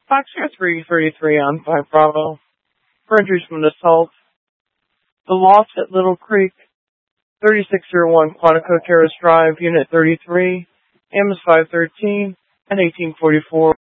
Foxtrot 333 on 5 Bravo. For inducement assault. The Loft at Little Creek, 3601 Quantico Terrace Drive, Unit 33, MS 513, and 1844.